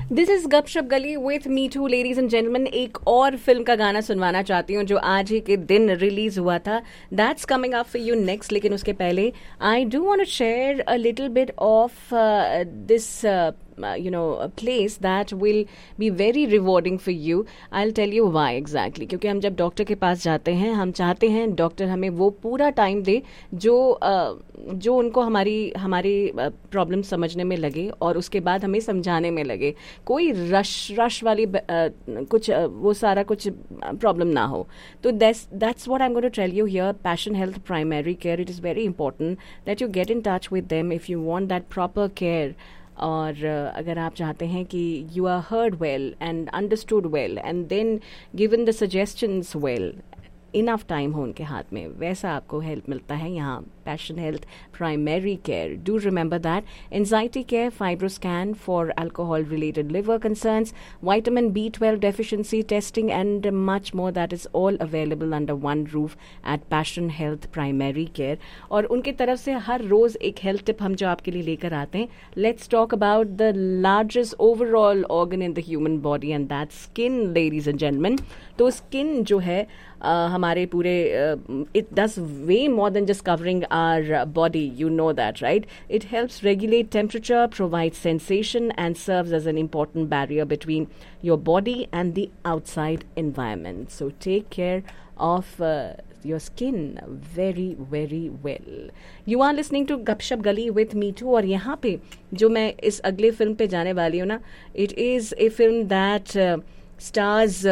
This is गपशप गली with me to ladies and gentleman. एक और फिल्म का गाना सुनवाना चाहती हूँ जो आज ही के दिन रिलीज हुआ था। That's coming up for you next, लेकिन उसके पहले I do want to share a little bit of this a place that will be very rewarding for you. I'll tell you why exactly. क्योंकि हम जब doctor के पास जाते हैं, हम चाहते हैं डॉक्टर हमें वो पूरा टाइम दे जो उनको हमारी प्रॉब्लम समझने में लगे और उसके बाद हमें समझाने में लगे। कोई रश वाली कुछ वो सारा कुछ प्रॉब्लम ना हो। तो that's what I'm going to tell you here. Passion Health Primary Care, it is very important that you get in touch with them if you want that proper care. और अगर आप चाहते हैं कि you are heard well and understood well and then given the suggestions well, enough time हो उनके हाथ में, वैसा आपको हेल्प मिलता है यहाँ passion health primary care. Do remember that. Anxiety care, fibroscan for alcohol related liver concerns, vitamin B12 deficiency testing and much more. That is all available under one roof at Passion Health Primary Care. और उनकी तरफ से हर रोज एक health tip हम जो आपके लिए लेकर आते हैं. Let's talk about the largest overall organ in the human body and that's skin, ladies and gentlemen. तो स्किन जो है हमारे पूरे it does way more than just covering our body. You know that, right? It helps regulate temperature, provides sensation and serves as an important barrier between your body and the outside environment. So take care of your skin very very well. You are listening to Gupshup Gali with me too. और यहाँ पे जो मैं इस अगले film पे जाने वाली हूँ ना, it is a film that stars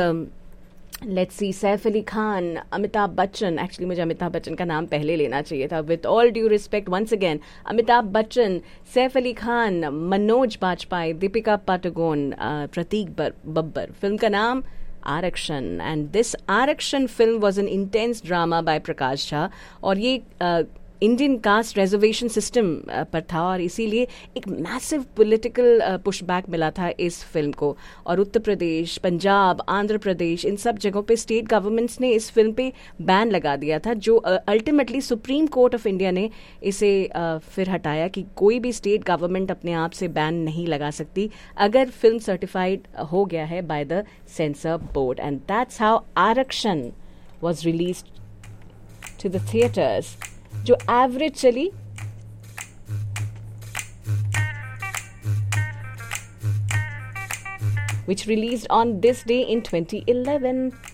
let's see Saif Ali Khan, Amitabh Bachchan. Actually मुझे अमिताभ बच्चन का नाम पहले लेना चाहिए था. With all due respect once again, Amitabh Bachchan, Saif Ali Khan, Manoj Bajpayee, Deepika Padukone, Prateek Babbar. Film का नाम आरक्षण. एंड दिस आरक्षण film was an intense drama bye Prakash Jha. और ये इंडियन कास्ट रिजर्वेशन सिस्टम पर था और इसीलिए एक मैसिव पॉलिटिकल पुशबैक मिला था इस फिल्म को. और उत्तर प्रदेश, पंजाब, आंध्र प्रदेश, इन सब जगहों पे स्टेट गवर्नमेंट्स ने इस फिल्म पे बैन लगा दिया था, जो ultimately supreme court of India ने इसे फिर हटाया कि कोई भी स्टेट गवर्नमेंट अपने आप से बैन नहीं लगा सकती अगर फिल्म सर्टिफाइड हो गया है by the sensor board. And that's how आरक्षण was released to the theatres, जो एवरेज चली which released on this day in 2011.